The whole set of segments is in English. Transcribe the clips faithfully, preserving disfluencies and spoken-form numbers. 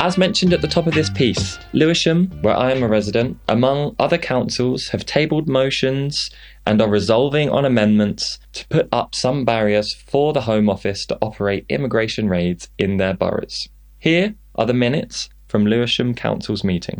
As mentioned at the top of this piece, Lewisham, where I am a resident, among other councils, have tabled motions and are resolving on amendments to put up some barriers for the Home Office to operate immigration raids in their boroughs. Here are the minutes from Lewisham Council's meeting.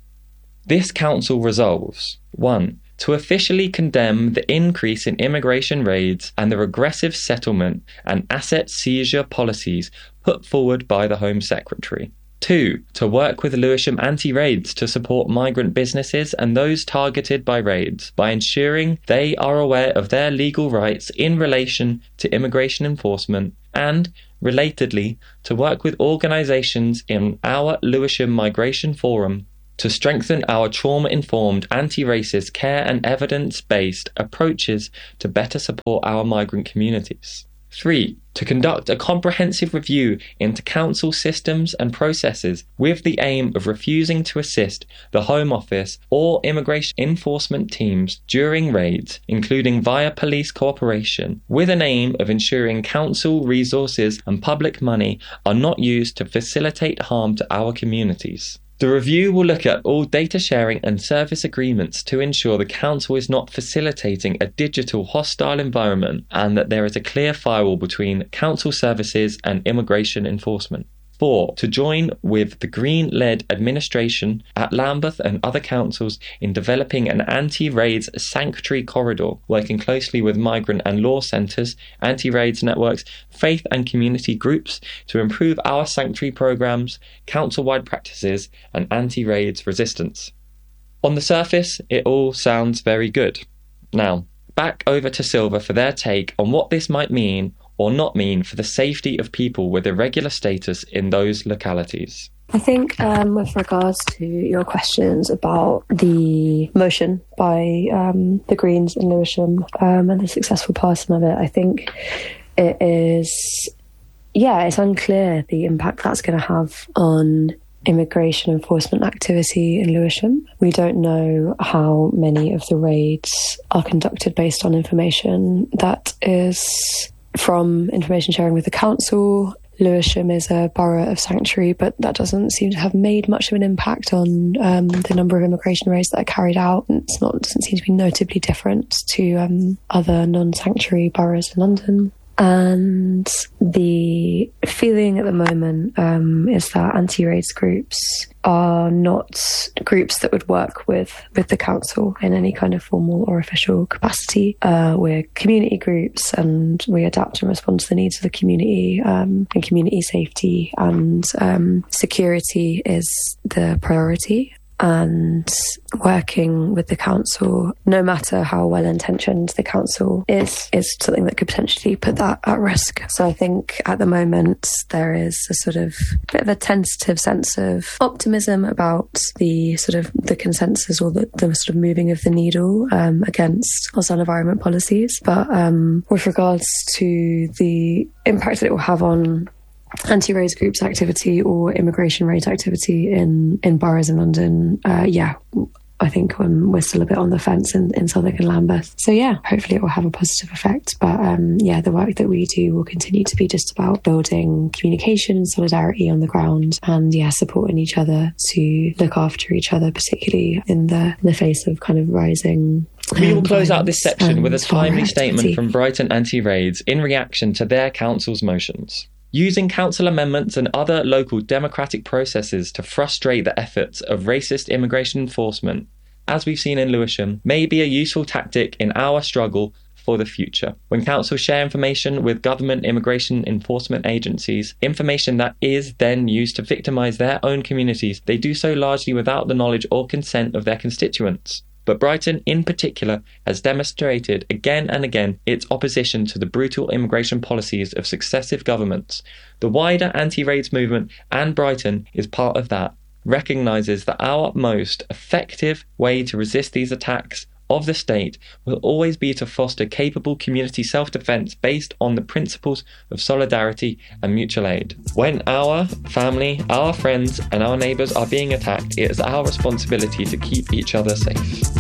This council resolves: one. To officially condemn the increase in immigration raids and the regressive settlement and asset seizure policies put forward by the Home Secretary. Two. To work with Lewisham Anti-Raids to support migrant businesses and those targeted by raids by ensuring they are aware of their legal rights in relation to immigration enforcement, and, relatedly, to work with organisations in our Lewisham Migration Forum to strengthen our trauma-informed, anti-racist, care and evidence-based approaches to better support our migrant communities. Three. To conduct a comprehensive review into council systems and processes with the aim of refusing to assist the Home Office or immigration enforcement teams during raids, including via police cooperation, with an aim of ensuring council resources and public money are not used to facilitate harm to our communities. The review will look at all data sharing and service agreements to ensure the council is not facilitating a digital hostile environment and that there is a clear firewall between council services and immigration enforcement. Four. To join with the Green-led administration at Lambeth and other councils in developing an anti-raids sanctuary corridor, working closely with migrant and law centres, anti-raids networks, faith and community groups to improve our sanctuary programmes, council-wide practices and anti-raids resistance. On the surface, it all sounds very good. Now, back over to Silva for their take on what this might mean or not mean for the safety of people with irregular status in those localities. I think um, with regards to your questions about the motion by um, the Greens in Lewisham um, and the successful passing of it, I think it is, yeah, it's unclear the impact that's going to have on immigration enforcement activity in Lewisham. We don't know how many of the raids are conducted based on information that is from information sharing with the council. Lewisham is a borough of sanctuary, but that doesn't seem to have made much of an impact on um, the number of immigration raids that are carried out. It's not, it doesn't seem to be notably different to um, other non-sanctuary boroughs in London. And the feeling at the moment um, is that anti-raids groups are not groups that would work with, with the council in any kind of formal or official capacity. Uh, we're community groups and we adapt and respond to the needs of the community, um, and community safety and um, security is the priority. And working with the council, no matter how well-intentioned the council is, is something that could potentially put that at risk. So I think at the moment there is a sort of bit of a tentative sense of optimism about the sort of the consensus or the, the sort of moving of the needle um, against hostile environment policies. But um, with regards to the impact that it will have on anti-raids groups activity or immigration raids activity in, in boroughs in London, uh, yeah, I think um, we're still a bit on the fence in, in Southwark and Lambeth. So yeah, hopefully it will have a positive effect. But um, yeah, the work that we do will continue to be just about building communication and solidarity on the ground and yeah, supporting each other to look after each other, particularly in the, in the face of kind of rising We will close out this section with a timely statement from Brighton Anti-Raids in reaction to their council's motions. Using council amendments and other local democratic processes to frustrate the efforts of racist immigration enforcement, as we've seen in Lewisham, may be a useful tactic in our struggle for the future. When councils share information with government immigration enforcement agencies, information that is then used to victimise their own communities, they do so largely without the knowledge or consent of their constituents. But Brighton, in particular, has demonstrated again and again its opposition to the brutal immigration policies of successive governments. The wider anti-raids movement, and Brighton is part of that, recognises that our most effective way to resist these attacks of the state will always be to foster capable community self-defence based on the principles of solidarity and mutual aid. When our family, our friends and our neighbours are being attacked, it is our responsibility to keep each other safe.